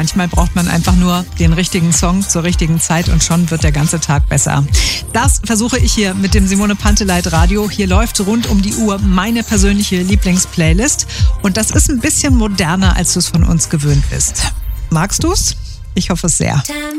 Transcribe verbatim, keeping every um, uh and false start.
manchmal braucht man einfach nur den richtigen Song zur richtigen Zeit und schon wird der ganze Tag besser. Das versuche ich hier mit dem Simone Panteleit Radio. Hier läuft rund um die Uhr meine persönliche Lieblingsplaylist und das ist ein bisschen moderner, als du es von uns gewöhnt bist. Magst du's? Ich hoffe es sehr.